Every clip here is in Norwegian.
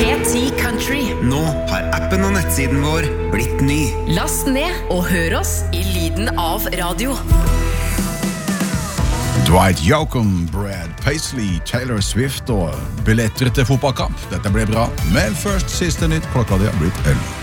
P10 Country. Nå har appen og nettsiden vår blitt ny. Last ned og hør oss i lyden av radio. Dwight Yoakam, Brad Paisley, Taylor Swift og billetter til fotballkamp. Dette blir bra, men først siste nytt. Klokka det har blitt 11.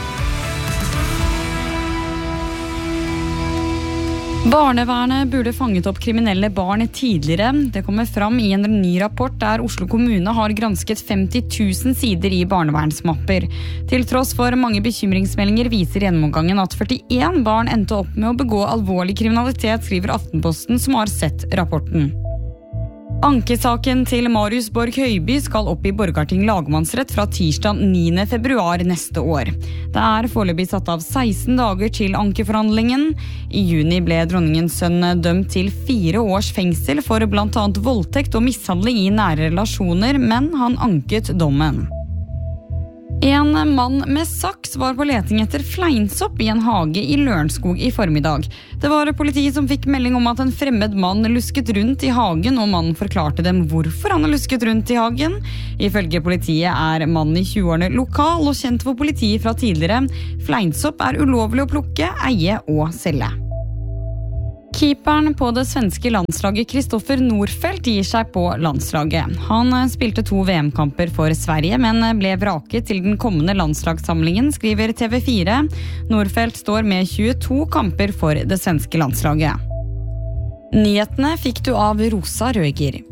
Barnevernet burde fanget opp kriminelle barn tidligere. Det kommer fram i en ny rapport der Oslo kommune har gransket 50 000 sider i barnevernsmapper. Til tross for mange bekymringsmeldinger viser gjennomgangen at 41 barn endte opp med å begå alvorlig kriminalitet, skriver Aftenposten, som har sett rapporten. Ankesaken til Marius Borg Høiby skal opp i Borgarting lagmannsrett fra tirsdag 9. februar neste år. Det er foreløpig satt av 16 dager til ankeforhandlingen. I juni ble dronningens sønn dømt til 4 års fengsel for blant annet voldtekt og mishandling i nære relasjoner, men han anket dommen. En mann med saks var på leting etter fleinsopp i en hage i Lørenskog i formiddag. Det var politiet som fikk melding om at en fremmed mann lusket rundt i hagen, og mannen forklarte dem hvorfor han har lusket rundt i hagen. Ifølge politiet er mannen i 20-årene lokal og kjent for politiet fra tidligere. Fleinsopp er ulovlig å plukke, eie og selge. Keeperen på det svenske landslaget Kristoffer Nordfeldt gir seg på landslaget. Han spilte 2 VM-kamper for Sverige, men ble vraket til den kommende landslagssamlingen, skriver TV4. Nordfeldt står med 22 kamper for det svenske landslaget. Nyhetene fikk du av Rosa Røger.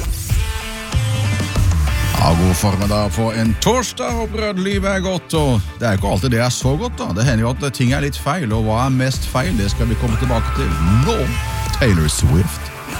Ja, god formiddag på en torsdag, håper livet er godt, og det er ikke alltid det er så godt da. Det hender jo at ting er litt feil, og hva er mest feil, det skal vi komme tilbake til nå. Taylor Swift.